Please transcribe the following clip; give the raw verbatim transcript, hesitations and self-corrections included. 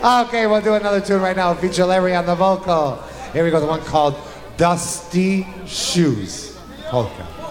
Okay, we'll do another tune right now. Feature Larry on the vocal. Here we go, the one called Dusty Shoes. Polka.